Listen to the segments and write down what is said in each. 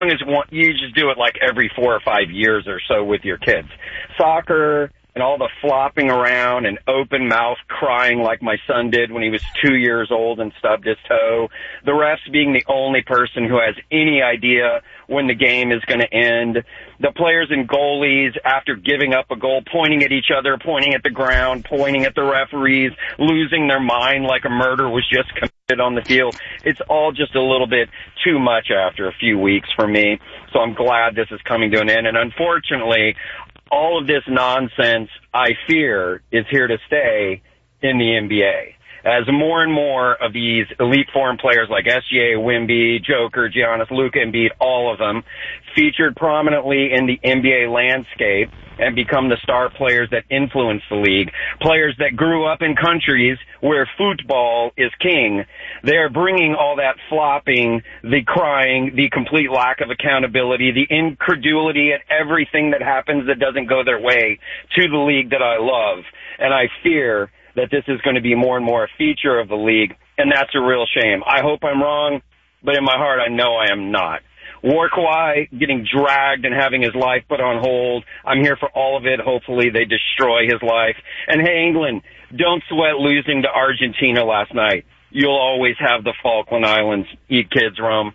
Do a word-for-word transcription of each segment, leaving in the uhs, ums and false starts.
long as one, you just do it like every four or five years or so with your kids. Soccer and all the flopping around and open mouth crying like my son did when he was two years old and stubbed his toe. The refs being the only person who has any idea when the game is going to end. The players and goalies, after giving up a goal, pointing at each other, pointing at the ground, pointing at the referees, losing their mind like a murder was just committed on the field. It's all just a little bit too much after a few weeks for me. So I'm glad this is coming to an end. And unfortunately, all of this nonsense, I fear, is here to stay in the N B A. As more and more of these elite foreign players like S G A, Wemby, Joker, Giannis, Luka, Embiid, all of them, featured prominently in the N B A landscape and become the star players that influence the league, players that grew up in countries where football is king. They're bringing all that flopping, the crying, the complete lack of accountability, the incredulity at everything that happens that doesn't go their way to the league that I love. And I fear that this is going to be more and more a feature of the league, and that's a real shame. I hope I'm wrong, but in my heart I know I am not. War Kawhi getting dragged and having his life put on hold. I'm here for all of it. Hopefully they destroy his life. And hey, England, don't sweat losing to Argentina last night. You'll always have the Falkland Islands. Eat kids, Rome.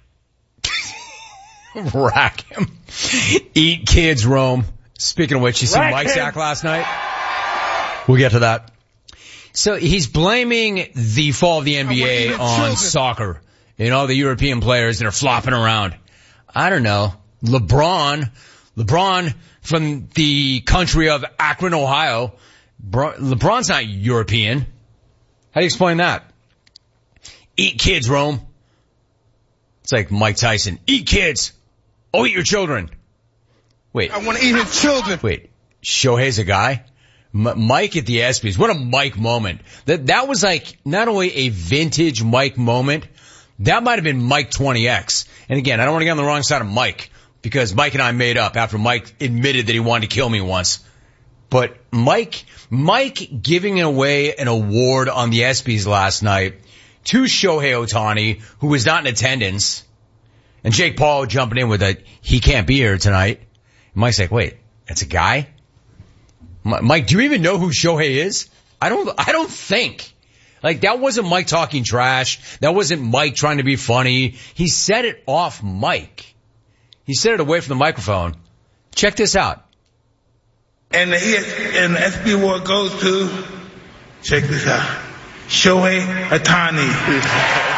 Rack him. Eat kids, Rome. Speaking of which, you see Rack Mike's him. act last night? We'll get to that. So he's blaming the fall of the N B A on children. Soccer and all the European players that are flopping around. I don't know. LeBron, LeBron from the country of Akron, Ohio. LeBron's not European. How do you explain that? Eat kids, Rome. It's like Mike Tyson. Eat kids. Oh, eat your children. Wait. I want to eat his children. Wait. Shohei's a guy? M- Mike at the ESPYs. What a Mike moment. That that was like not only a vintage Mike moment, that might have been Mike twenty X. And again, I don't want to get on the wrong side of Mike because Mike and I made up after Mike admitted that he wanted to kill me once. But Mike, Mike giving away an award on the ESPYs last night to Shohei Ohtani, who was not in attendance, and Jake Paul jumping in with a, he can't be here tonight. And Mike's like, wait, that's a guy? Mike, do you even know who Shohei is? I don't, I don't think. Like, that wasn't Mike talking trash. That wasn't Mike trying to be funny. He said it off mic. He said it away from the microphone. Check this out. And the, and the S P award goes to, check this out, Shohei Ohtani.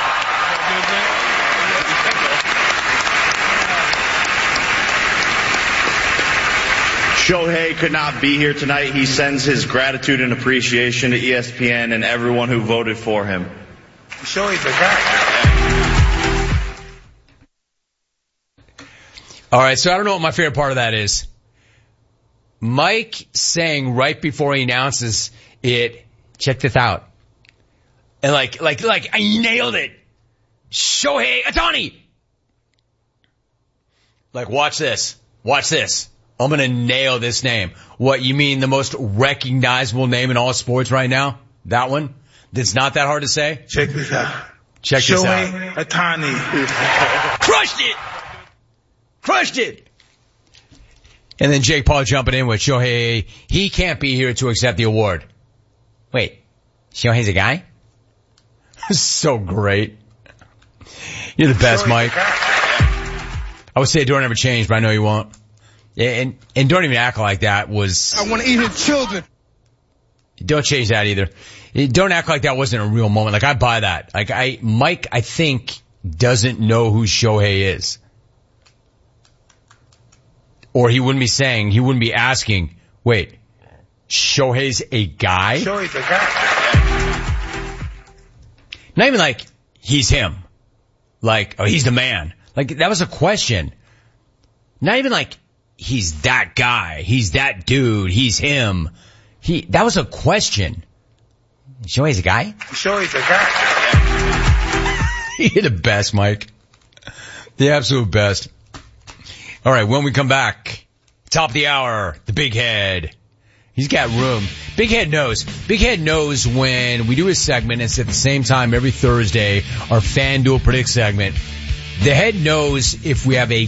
Shohei could not be here tonight. He sends his gratitude and appreciation to E S P N and everyone who voted for him. Shohei's a guy. All right, so I don't know what my favorite part of that is. Mike saying right before he announces it, check this out. And like, like, like, I nailed it. Shohei Ohtani. Like, watch this. Watch this. I'm gonna nail this name. What, you mean the most recognizable name in all sports right now? That one? That's not that hard to say? Check this out. Check this out. Shohei Ohtani. Crushed it! Crushed it! And then Jake Paul jumping in with Shohei. He can't be here to accept the award. Wait, Shohei's a guy? So great. You're the best, Mike. I would say don't ever change, but I know you won't. And, and don't even act like that was... I want to eat his children. Don't change that either. Don't act like that wasn't a real moment. Like, I buy that. Like, I, Mike, I think, doesn't know who Shohei is. Or he wouldn't be saying, he wouldn't be asking, wait, Shohei's a guy? Shohei's a guy. Not even like, he's him. Like, oh, he's the man. Like, that was a question. Not even like, he's that guy. He's that dude. He's him. He, that was a question. Shohei's a guy? Shohei's a guy. You're the best, Mike. The absolute best. All right, when we come back, top of the hour, the Big Head. He's got room. Big Head knows. Big Head knows when we do his segment. It's at the same time every Thursday, our FanDuel Predict segment. The head knows if we have a